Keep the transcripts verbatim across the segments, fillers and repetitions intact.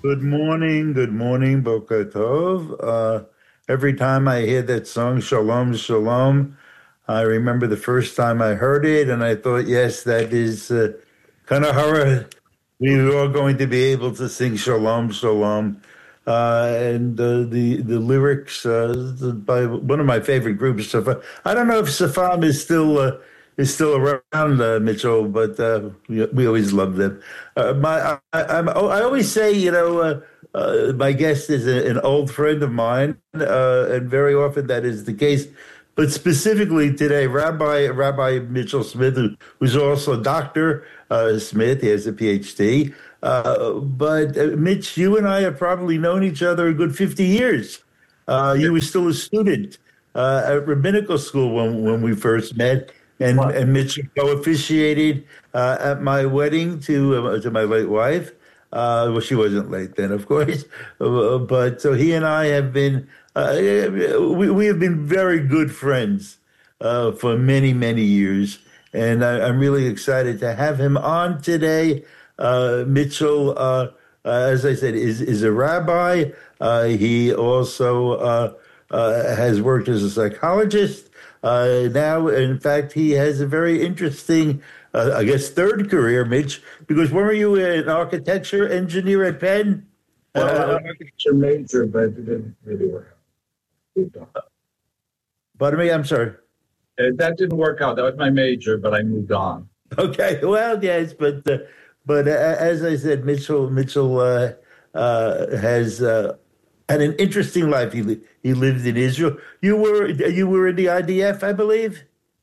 Good morning, good morning, Boker Tov. Uh, every time I hear that song, Shalom, Shalom, I remember the first time I heard it, and I thought, yes, that is uh, kind of horror. We are going to be able to sing Shalom, Shalom. Uh, and uh, the the lyrics uh, by one of my favorite groups. Saf- I don't know if Safam is still uh, is still around, uh, Mitchell, but uh, we, we always love them. Uh, my I, I'm, oh, I always say, you know, uh, uh, my guest is a, an old friend of mine, uh, and very often that is the case. But specifically today, Rabbi Rabbi Mitchell Smith, who, who's also Doctor uh, Smith, he has a P H D. Uh, but uh, Mitch, you and I have probably known each other a good fifty years. Uh, you were still a student uh, at rabbinical school when, when we first met, and, and Mitch co-officiated uh, at my wedding to uh, to my late wife. Uh, well, she wasn't late then, of course, uh, but so he and I have been uh, we, we have been very good friends uh, for many many years, and I, I'm really excited to have him on today. Uh, Mitchell, uh, uh, as I said, is is a rabbi. Uh, he also uh, uh, has worked as a psychologist. Uh, now, in fact, he has a very interesting, uh, I guess, third career, Mitch, because weren't you an architecture engineer at Penn? Well, I Uh, was an architecture major, but it didn't really work out. pardon me, I'm sorry. Uh, That didn't work out. That was my major, but I moved on. Okay, well, yes, but uh, but uh, as I said, Mitchell Mitchell uh, uh, has uh, had an interesting life. He li- he lived in Israel. You were you were in the I D F, I believe.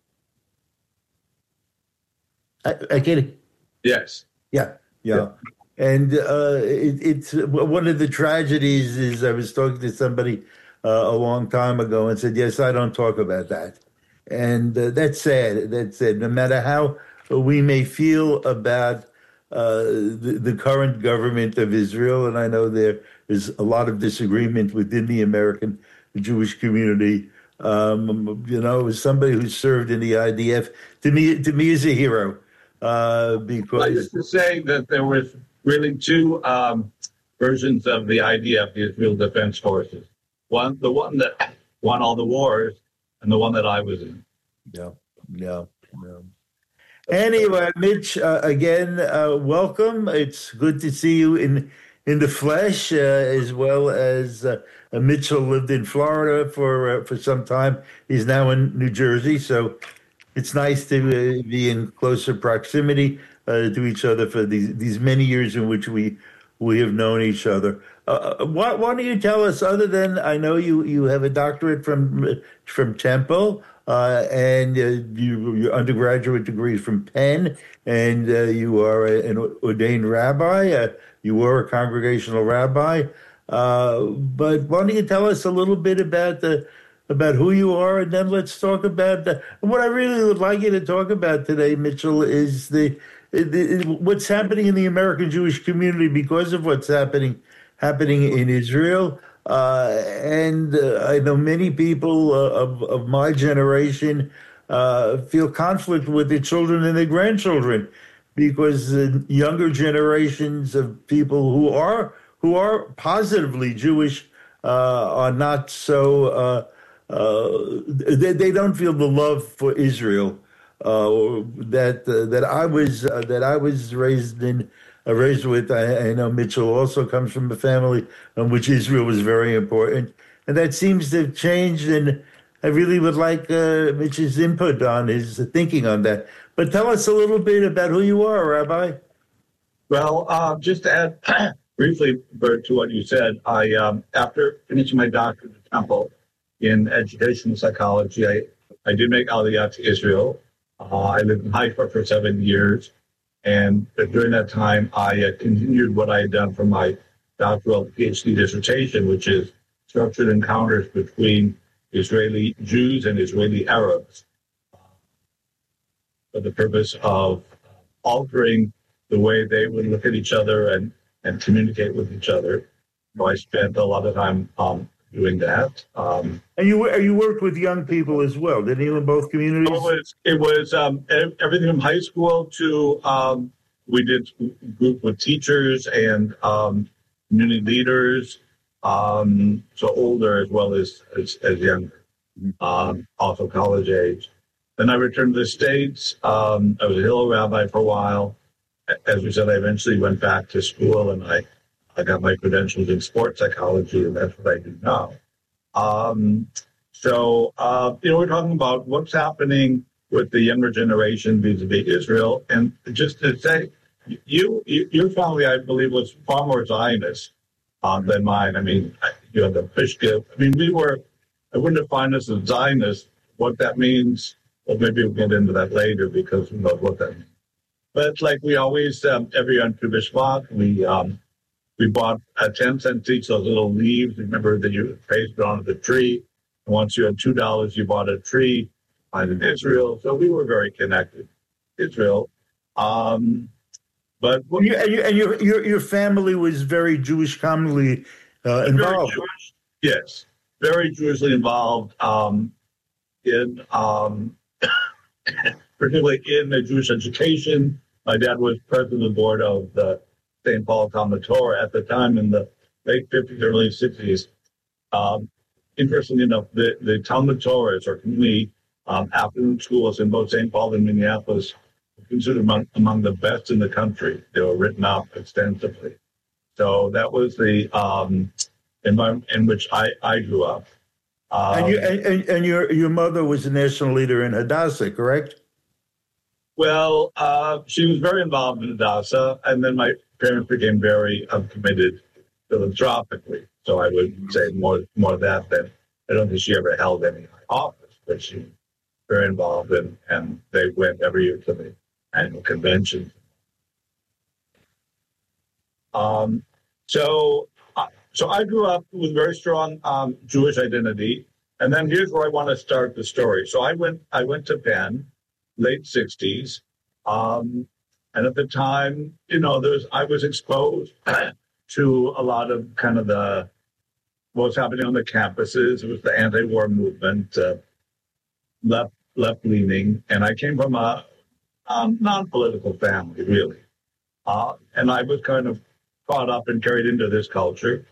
I, I get it. Yes. Yeah, yeah. And uh, it, it's one of the tragedies is I was talking to somebody uh, a long time ago and said, yes, I don't talk about that. And uh, that's sad. That's sad. No matter how we may feel about uh, the, the current government of Israel, and I know there is a lot of disagreement within the American Jewish community. Um, you know, as somebody who served in the I D F, to me, to me, is a hero uh, I because used to say that there was really two um, versions of the I D F, the Israel Defense Forces. One, the one that won all the wars, and the one that I was in. yeah, yeah, yeah. Anyway, Mitch, uh, again, uh, welcome. It's good to see you in in the flesh, uh, as well as uh, uh, Mitchell lived in Florida for uh, for some time. He's now in New Jersey, so it's nice to uh, be in closer proximity uh, to each other for these these many years in which we we have known each other. Uh, uh, why, why don't you tell us? Other than I know you you have a doctorate from from Temple. Uh, and uh, you, your undergraduate degree is from Penn, and uh, you are a, an ordained rabbi. Uh, you were a congregational rabbi. Uh, but why don't you tell us a little bit about the about who you are, and then let's talk about the, what I really would like you to talk about today, Mitchell, is the, the what's happening in the American Jewish community because of what's happening happening in Israel. Uh, and uh, I know many people uh, of, of my generation uh, feel conflict with their children and their grandchildren because the younger generations of people who are who are positively Jewish uh, are not so uh, uh, they, they don't feel the love for Israel uh, that uh, that I was uh, that I was raised in. Uh, raised with. I, I know Mitchell also comes from a family in which Israel was very important, and that seems to have changed. And I really would like uh, Mitch's input on his thinking on that. But tell us a little bit about who you are, Rabbi. Well, uh, just to add briefly, Bert, to what you said, I um, after finishing my doctorate at Temple in educational psychology, I, I did make Aliyah to Israel. Uh, I lived in Haifa for seven years. And during that time, I uh, continued what I had done for my doctoral PhD dissertation, which is structured encounters between Israeli Jews and Israeli Arabs for the purpose of altering the way they would look at each other and, and communicate with each other. So I spent a lot of time um, doing that. Um, and you you worked with young people as well, didn't you, in both communities? It was, it was um, everything from high school to um, we did group with teachers and um, community leaders, um, so older as well as as, as younger, um, also college age. Then I returned to the States. Um, I was a Hillel rabbi for a while. As we said, I eventually went back to school, and I, I got my credentials in sports psychology, and that's what I do now. Um, so, uh, you know, we're talking about what's happening with the younger generation vis-a-vis Israel. And just to say, you, you your family, I believe, was far more Zionist um, than mine. I mean, you had the Fishka. I mean, we were, I wouldn't define us as Zionists. What that means, well, maybe we'll get into that later because who knows what that means. But it's like we always, um, every year on Tu B'Shvat, we um, we bought a ten cents each, those little leaves. Remember that you pasted onto the tree. And once you had two dollars, you bought a tree. I'm in Israel, so we were very connected. Israel, um, but and, you, and, you, and your, your your family was very Jewish, commonly uh, involved. Jewish, yes, very Jewishly involved um, in, um, particularly in the Jewish education. My dad was president of the board of the Saint Paul Talmud Torah at the time in the late fifties, early sixties. Um, interestingly enough, the, the Talmud Torahs or community um, afternoon schools in both Saint Paul and Minneapolis were considered among, among the best in the country. They were written up extensively. So that was the um, environment in which I, I grew up. Um, and you, and, and your, your mother was a national leader in Hadassah, correct? Well, uh, she was very involved in Hadassah, and then my parents became very um, committed philanthropically. So I would say more more of that than I don't think she ever held any office, but she was very involved, in, and they went every year to the annual convention. Um, so, uh, so I grew up with very strong um, Jewish identity, and then here's where I want to start the story. So I went I went to Penn. Late sixties, um, and at the time, you know, there was I was exposed to a lot of kind of the what was happening on the campuses. It was the anti-war movement, uh, left left leaning, and I came from a um, non-political family, really, uh, and I was kind of caught up and carried into this culture.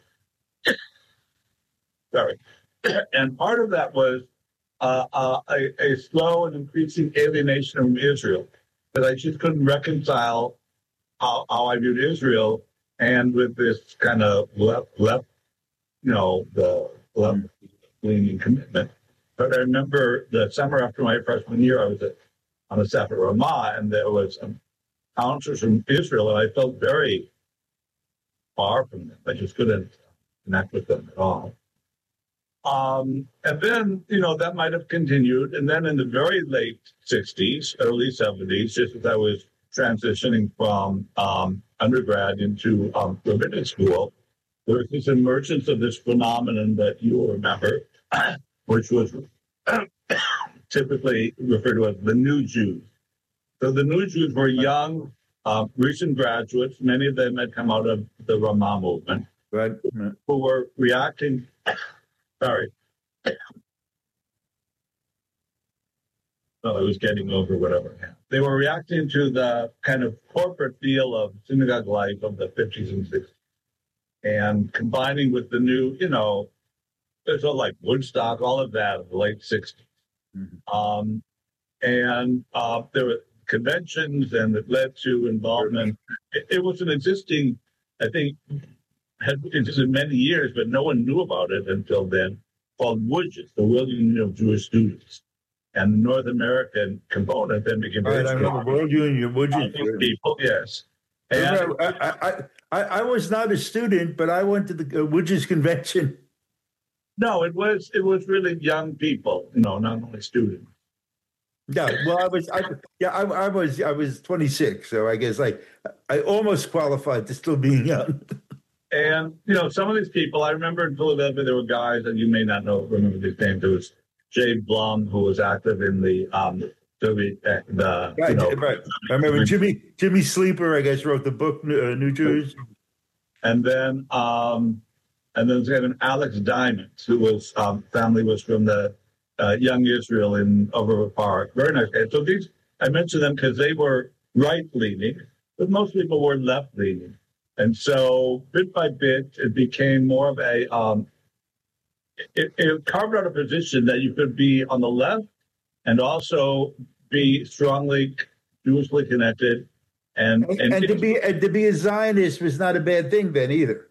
Sorry, and part of that was. Uh, uh, a, a slow and increasing alienation from Israel, that I just couldn't reconcile how, how I viewed Israel and with this kind of left, left you know, the left-leaning commitment. But I remember the summer after my freshman year, I was at, on a Sefer Ramah, and there was some counselors from Israel, and I felt very far from them. I just couldn't connect with them at all. Um, and then, you know, that might have continued. And then in the very late sixties, early seventies, just as I was transitioning from um, undergrad into um, rabbinic school, there was this emergence of this phenomenon that you will remember, which was typically referred to as the New Jews. So the New Jews were young, uh, recent graduates. Many of them had come out of the Ramah movement, right, who were reacting... Sorry. Well, I was getting over whatever happened. They were reacting to the kind of corporate feel of synagogue life of the fifties and sixties and combining with the new, you know, there's all like Woodstock, all of that of the late sixties. Mm-hmm. Um, and uh, there were conventions and it led to involvement. It, it was an existing, I think, had existed many years, but no one knew about it until then, called WUJS, the World Union of Jewish Students. And the North American component then became very strong. I remember World Union, WUJS. People, yes. And I, I, I, I was not a student, but I went to the WUJS convention. No, it was it was really young people, you know, not only students. Yeah, well, I was, I, yeah, I, I was, I was twenty-six, so I guess like I almost qualified to still being young. And, you know, some of these people, I remember in Philadelphia, there were guys, and you may not know, remember these names. There was Jay Blum, who was active in the, um, the, the right, you know. Right. I remember Jimmy Jimmy Sleeper, I guess, wrote the book, uh, New Jews. And then, um, and then there's Alex Diamond, who was, um, family was from the uh, Young Israel in Overbrook Park. Very nice guys. So these, I mentioned them because they were right-leaning, but most people were left-leaning. And so bit by bit, it became more of a, um, it, it carved out a position that you could be on the left and also be strongly Jewishly connected. And, And, and and to be and to be a Zionist was not a bad thing then either.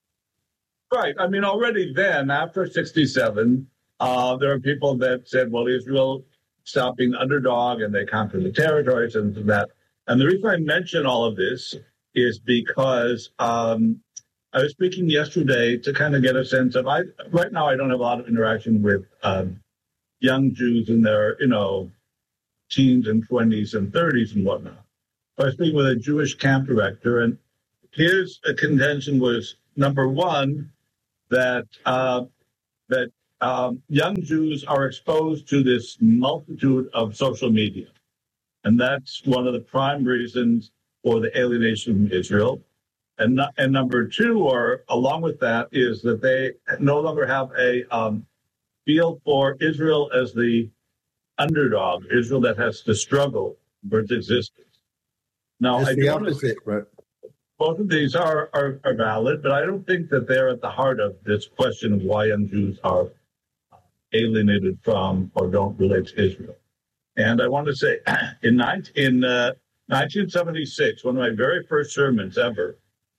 right. I mean, already then, after sixty-seven, uh, there are people that said, well, Israel stopped being the underdog and they conquered the territories and that. And the reason I mention all of this is because um, I was speaking yesterday to kind of get a sense of, I right now I don't have a lot of interaction with um, young Jews in their, you know, teens and twenties and thirties and whatnot. So I was speaking with a Jewish camp director, and his contention was, number one, that uh, that um, young Jews are exposed to this multitude of social media. And that's one of the prime reasons for the alienation from Israel. And, and number two, or along with that, is that they no longer have a um, feel for Israel as the underdog, Israel that has to struggle for its existence. Now, Just I the don't opposite, right? both of these are, are, are valid, but I don't think that they're at the heart of this question of why young Jews are alienated from or don't relate to Israel. And I want to say, in, nineteen, in uh, nineteen seventy-six, one of my very first sermons ever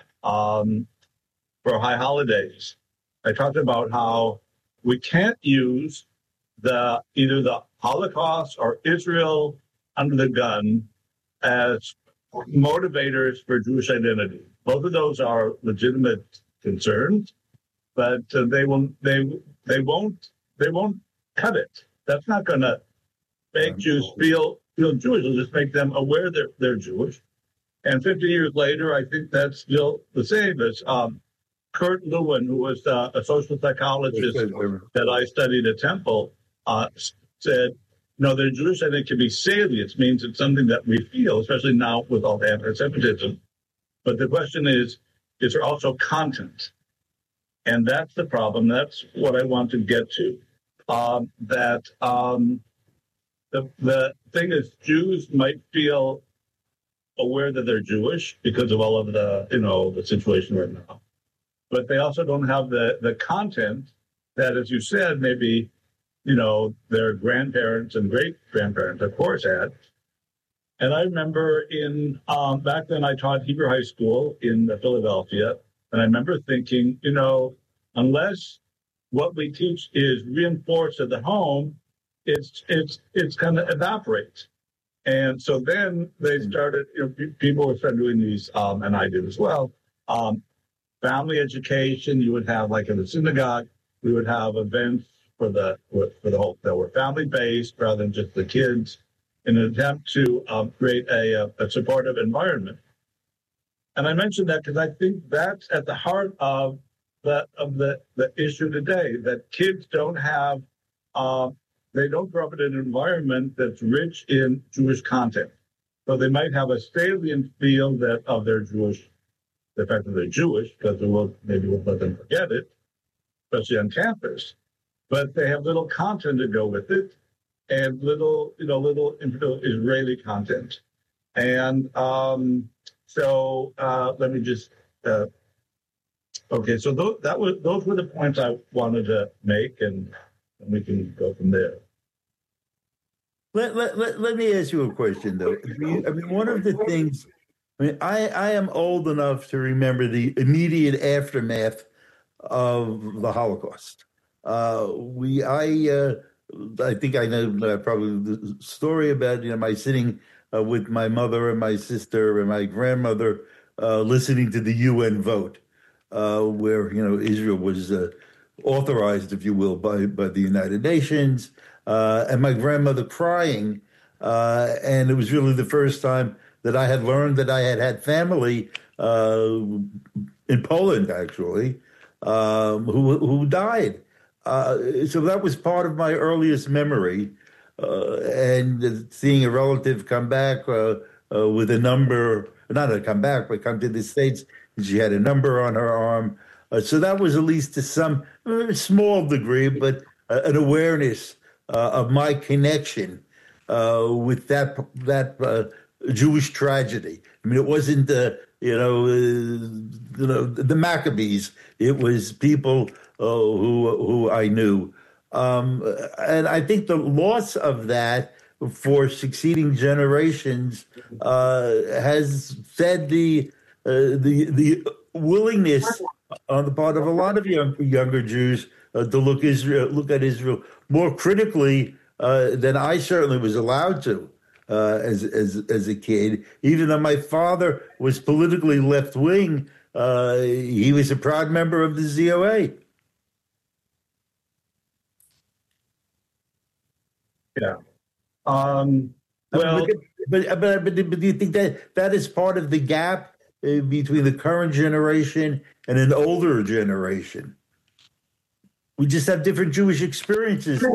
um, for High Holidays, I talked about how we can't use the either the Holocaust or Israel under the gun as motivators for Jewish identity. Both of those are legitimate concerns, but uh, they will they they won't they won't cut it. That's not going to make Jews feel feel Jewish. It'll just make them aware they're they're Jewish. And fifty years later, I think that's still the same as um, Kurt Lewin, who was uh, a social psychologist that I studied at Temple, uh, said, no, the Jewish identity can be salient. It means it's something that we feel, especially now with all the anti-Semitism. But the question is, is there also content? And that's the problem. That's what I want to get to. Um, that um, the the thing is, Jews might feel aware that they're Jewish because of all of the, you know, the situation right now. But they also don't have the, the content that, as you said, maybe, you know, their grandparents and great-grandparents, of course, had. And I remember in, um, back then I taught Hebrew high school in Philadelphia, and I remember thinking, you know, unless what we teach is reinforced at the home, it's it's it's going to evaporate. And so then they started, you know, people would start doing these, um, and I did as well, um, family education. You would have, like in the synagogue, we would have events for the for the whole that were family based rather than just the kids, in an attempt to um, create a, a supportive environment. And I mentioned that because I think that's at the heart of the of the, the issue today, that kids don't have, uh, they don't grow up in an environment that's rich in Jewish content. So they might have a salient feel that of their Jewish, the fact that they're Jewish, because they will maybe won't let them forget it, especially on campus. But they have little content to go with it, and little, you know, little Israeli content. And um, so uh, let me just, uh, okay, so th- that was those were the points I wanted to make, and, and we can go from there. Let, let, let, let me ask you a question, though. I mean, one of the things, I mean, I, I am old enough to remember the immediate aftermath of the Holocaust. Uh, we, I, uh, I think I know uh, probably the story about, you know, my sitting uh, with my mother and my sister and my grandmother uh, listening to the U N vote, uh, where, you know, Israel was uh, authorized, if you will, by, by the United Nations, uh, and my grandmother crying. Uh, and it was really the first time that I had learned that I had had family uh, in Poland, actually, um, who who died. Uh, so that was part of my earliest memory, uh, and seeing a relative come back uh, uh, with a number, not to come back, but come to the States, and she had a number on her arm. Uh, so that was at least to some uh, small degree, but uh, an awareness uh, of my connection uh, with that that uh, Jewish tragedy. I mean, it wasn't uh, you know, uh, you know, the Maccabees. It was people uh, who who I knew, um, and I think the loss of that for succeeding generations uh, has fed the uh, the the willingness on the part of a lot of young, younger Jews uh, to look Israel look at Israel more critically uh, than I certainly was allowed to uh, as as as a kid. Even though my father was politically left wing, uh, he was a proud member of the Z O A. Yeah. Um, well, but, but, but, but, but do you think that that is part of the gap uh, between the current generation and an older generation? We just have different Jewish experiences.